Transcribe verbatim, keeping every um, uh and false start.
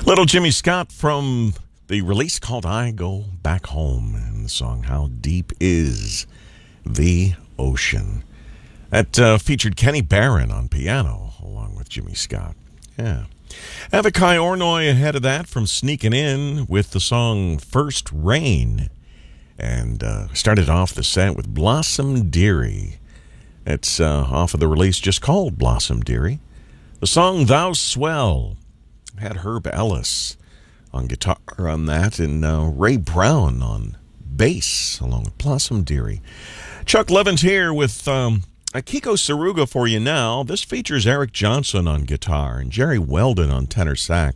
Little Jimmy Scott from the release called I Go Back Home, and the song How Deep Is the Ocean. That uh, featured Kenny Barron on piano along with Jimmy Scott. Yeah. Avakai Ornoy ahead of that from Sneaking In with the song First Rain. And uh, started off the set with Blossom Dearie. It's uh, off of the release just called Blossom Dearie. The song Thou Swell had Herb Ellis on guitar on that, and uh, Ray Brown on bass along with Blossom Dearie. Chuck Levin's here with um, Akiko Saruga for you now. This features Eric Johnson on guitar and Jerry Weldon on tenor sax.